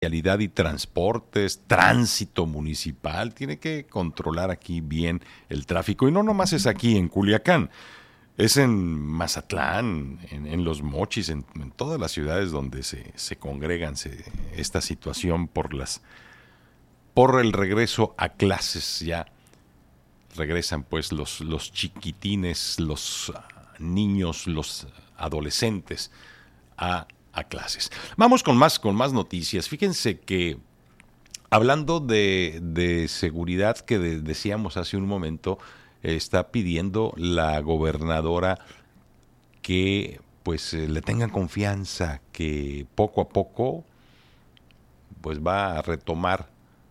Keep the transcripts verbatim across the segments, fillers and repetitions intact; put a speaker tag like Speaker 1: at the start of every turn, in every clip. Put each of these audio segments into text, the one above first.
Speaker 1: vialidad y transportes, tránsito municipal, tiene que controlar aquí bien el tráfico. Y no nomás es aquí en Culiacán, es en Mazatlán, en, en Los Mochis, en, en todas las ciudades donde se, se congregan se, esta situación por las por el regreso a clases. Ya regresan pues los, los chiquitines, los niños, los adolescentes a a clases. Vamos con más, con más noticias. Fíjense que hablando de, de seguridad que de, decíamos hace un momento, eh, está pidiendo la gobernadora que pues eh, le tengan confianza, que poco a poco pues va a retomar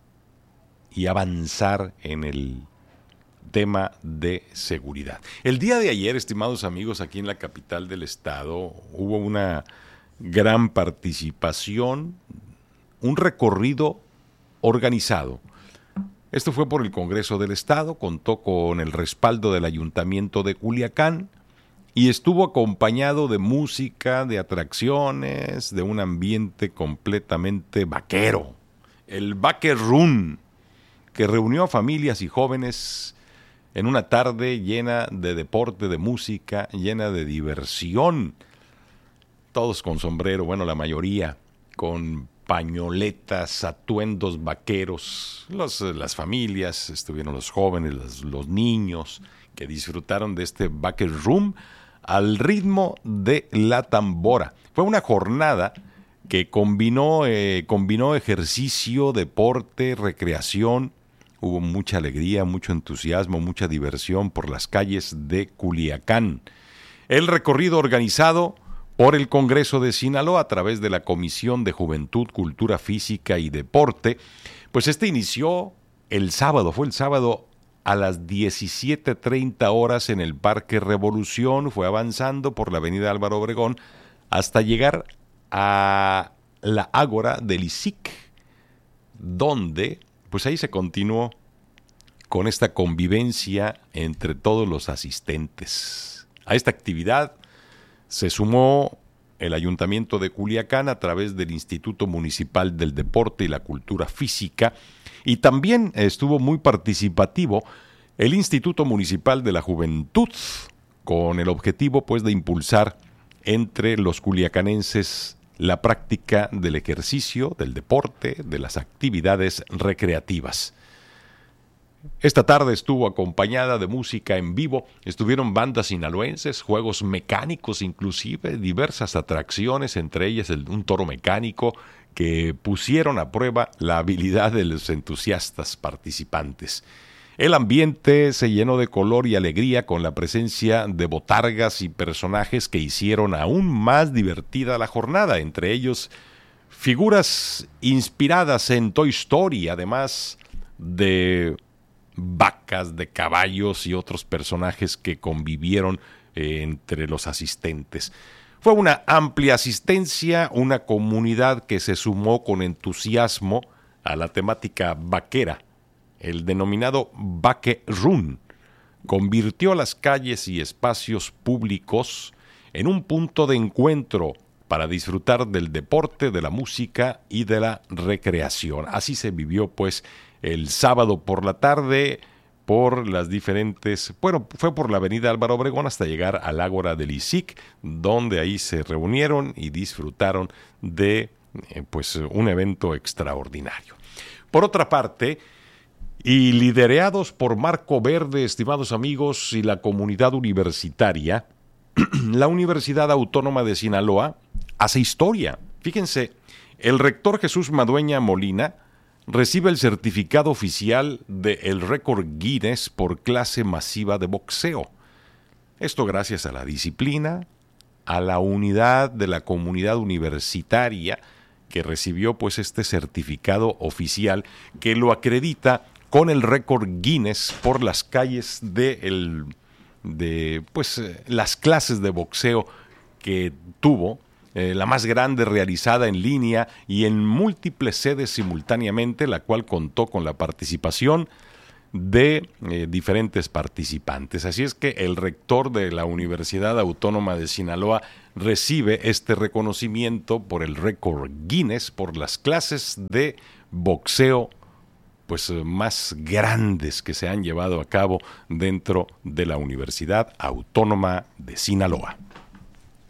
Speaker 1: y avanzar en el tema de seguridad. El día de ayer, estimados amigos, aquí en la capital del estado hubo una gran participación, un recorrido organizado. Esto fue por el Congreso del Estado, contó con el respaldo del Ayuntamiento de Culiacán y estuvo acompañado de música, de atracciones, de un ambiente completamente vaquero. El Vaque Run, que reunió a familias y jóvenes en una tarde llena de deporte, de música, llena de diversión. Todos con sombrero, bueno, la mayoría con pañoletas, atuendos vaqueros, los, las familias, estuvieron los jóvenes, los, los niños que disfrutaron de este Vaquer Room al ritmo de la tambora. Fue una jornada que combinó, eh, combinó ejercicio, deporte, recreación. Hubo mucha alegría, mucho entusiasmo, mucha diversión por las calles de Culiacán. El recorrido organizado por el Congreso de Sinaloa a través de la Comisión de Juventud, Cultura Física y Deporte, pues este inició el sábado, fue el sábado a las diecisiete treinta horas en el Parque Revolución, fue avanzando por la avenida Álvaro Obregón hasta llegar a la Ágora del I C I C, donde pues ahí se continuó con esta convivencia entre todos los asistentes. A esta actividad se sumó el Ayuntamiento de Culiacán a través del Instituto Municipal del Deporte y la Cultura Física, y también estuvo muy participativo el Instituto Municipal de la Juventud, con el objetivo pues de impulsar entre los culiacanenses la práctica del ejercicio, del deporte, de las actividades recreativas. Esta tarde estuvo acompañada de música en vivo, estuvieron bandas sinaloenses, juegos mecánicos inclusive, diversas atracciones, entre ellas el, un toro mecánico que pusieron a prueba la habilidad de los entusiastas participantes. El ambiente se llenó de color y alegría con la presencia de botargas y personajes que hicieron aún más divertida la jornada, entre ellos figuras inspiradas en Toy Story, además de vacas, de caballos y otros personajes que convivieron eh, entre los asistentes. Fue una amplia asistencia, una comunidad que se sumó con entusiasmo a la temática vaquera. El denominado Vaque Run convirtió las calles y espacios públicos en un punto de encuentro para disfrutar del deporte, de la música y de la recreación. Así se vivió pues el sábado por la tarde por las diferentes, bueno, fue por la avenida Álvaro Obregón hasta llegar al Ágora del I C I C, donde ahí se reunieron y disfrutaron de eh, pues un evento extraordinario. Por otra parte, y liderados por Marco Verde, estimados amigos, y la comunidad universitaria, la Universidad Autónoma de Sinaloa hace historia. Fíjense, el rector Jesús Madueña Molina recibe el certificado oficial del récord Guinness por clase masiva de boxeo. Esto gracias a la disciplina, a la unidad de la comunidad universitaria que recibió pues este certificado oficial que lo acredita con el récord Guinness por las calles de, el, de pues, las clases de boxeo que tuvo. Eh, la más grande realizada en línea y en múltiples sedes simultáneamente, la cual contó con la participación de eh, diferentes participantes. Así es que el rector de la Universidad Autónoma de Sinaloa recibe este reconocimiento por el récord Guinness por las clases de boxeo pues más grandes que se han llevado a cabo dentro de la Universidad Autónoma de Sinaloa.